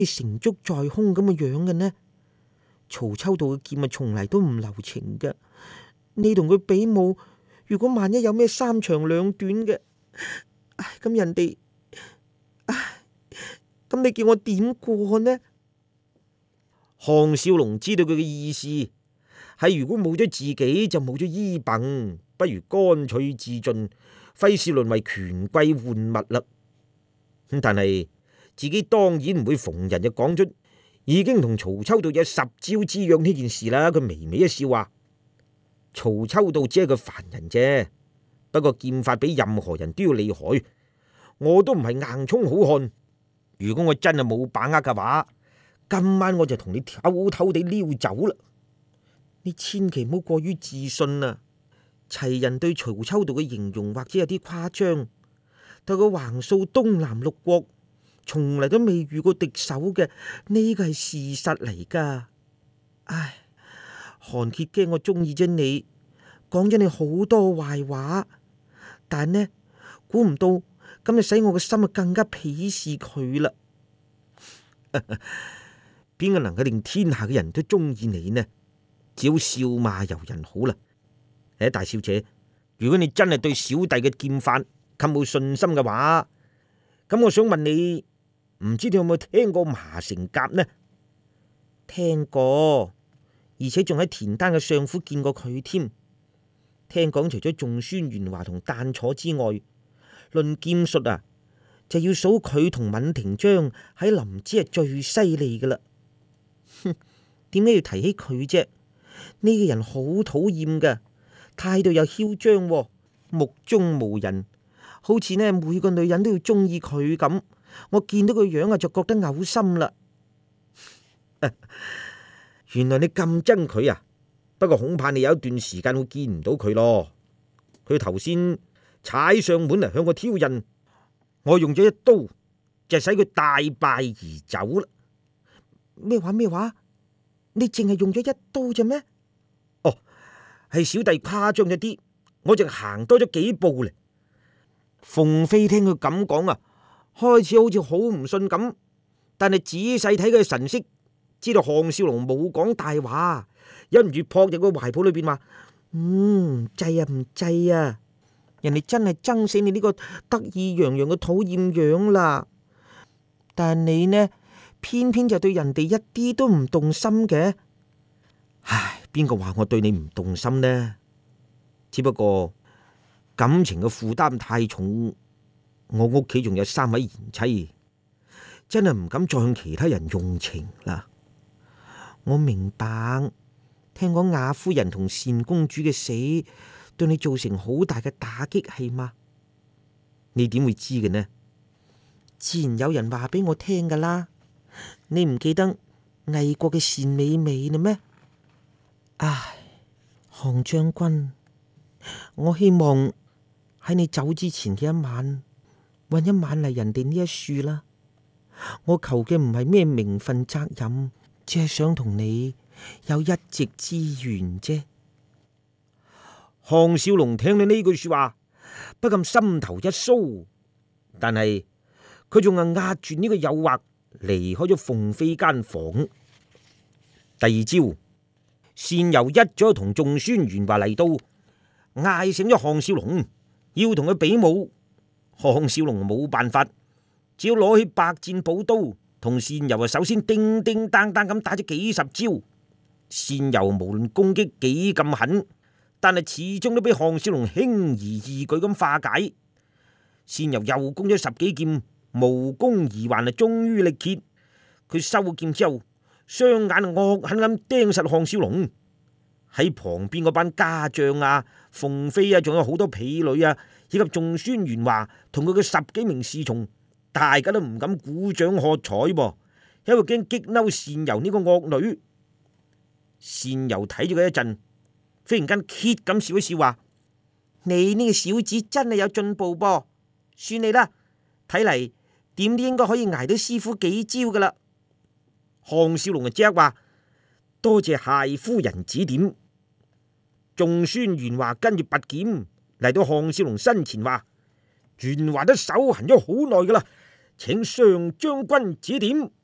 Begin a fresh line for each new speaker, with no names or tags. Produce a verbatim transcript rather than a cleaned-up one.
成竹在胸咁嘅樣嘅呢？曹秋道嘅劍啊，從嚟都唔留情嘅。你同佢比武，如果萬一有咩三長兩短嘅，唉，咁人哋，唉，咁你叫我點過呢？
項少龍知道佢嘅意思係，如果冇咗自己就冇咗依憑，不如乾脆自盡，費事淪為權貴玩物啦。咁但係自己當然唔會逢人就講出已經同曹秋道有十招之約呢件事啦。佢微微一笑話：曹秋道只係個凡人啫，不過劍法比任何人都要厲害，我都唔係硬衝好漢。如果我真係冇把握嘅話，今晚我就同你偷偷地溜走啦。
你千祈唔好過於自信啊！齊人對曹秋道嘅形容或者有啲誇張，但佢橫掃東南六國，從嚟都未遇過敵手嘅，呢個係事實嚟噶。唉，韓傑驚我中意咗你，講咗你好多壞話，但呢，估唔到咁就使我個心啊更加鄙視佢啦。
邊個能夠令天下嘅人都中意你呢？只要笑罵由人好啦。誒，大小姐，如果你真係對小弟嘅劍法咁冇信心嘅話，咁我想問你，唔知你有冇聽過麻城甲呢？
聽過，而且仲喺田單嘅相府見過佢添。聽講除咗仲孫元華同旦楚之外，論劍術啊，就要數佢同閔庭章喺林芝係最犀利噶啦。哼，點解要提起佢啫？呢個人好討厭噶，態度又囂張，目中無人，好似呢每個女人都要中意佢咁。我見到個樣啊，就覺得嘔心啦。
原來你咁憎佢啊！不過恐怕你有一段時間會見唔到佢咯。佢頭先踩上門嚟向我挑釁，我用咗一刀就使佢大敗而走啦。
咩話咩話？你淨係用咗一刀啫咩？
哦，係小弟誇張咗啲，我淨行多咗幾步咧。鳳飛聽佢咁講啊，開始好似好唔信咁，但係仔細睇佢嘅神色，知道項少龍冇講大話，忍唔住撲入個懷抱裏邊話：
嗯，制啊唔制啊！人哋真係憎死你呢個得意洋洋嘅討厭樣啦。但係你呢，偏偏就對人哋一啲都唔動心嘅。
唉，邊個話我對你唔動心呢？只不過感情嘅負擔太重，我屋企仲有三位賢妻，真係唔敢再向其他人用情啦。
我明白，聽講雅夫人同單公主嘅死對你造成好大嘅打擊，係嘛？
你點會知嘅呢？
自然有人話俾我聽噶啦。你唔記得魏國嘅單美美啦咩？唉，項將軍，我希望喺你走之前嘅一晚，搵一晚嚟人哋呢一樹啦。我求嘅唔係咩名分責任，只係想同你有一席之緣啫。
項少龍聽到呢句說話，不禁心頭一酥，但係佢仲係壓住呢個誘惑，離開咗鳳飛間房。第二朝，單由一早同仲孫元華嚟到，嗌醒咗項少龍，要同佢比武。項少龍冇辦法，只要攞起百戰寶刀，同單由啊首先叮叮當當咁打咗幾十招。單由無論攻擊幾咁狠，但係始終都俾項少龍輕而易舉咁化解。單由又攻咗十幾劍，無功而還，啊終於力竭。佢收劍之後，雙眼惡狠咁盯實項少龍。喺旁邊嗰班家將啊、鳳飛啊，仲有好多婢女啊，以及仲孫元華同佢嘅十幾名侍從，大家都唔敢鼓掌喝彩噃，因為驚激嬲單由呢個惡女。單由睇住佢一陣，忽然間揭咁笑一笑，話：
你呢個小子真係有進步噃，算你啦，睇嚟點都應該可以挨到師傅幾招噶啦。
項少龍就即刻話：多謝謝夫人指點。仲孫元華跟住拔劍嚟到項少龍身前，話：元華都手痕咗好耐噶啦，請上將軍指點。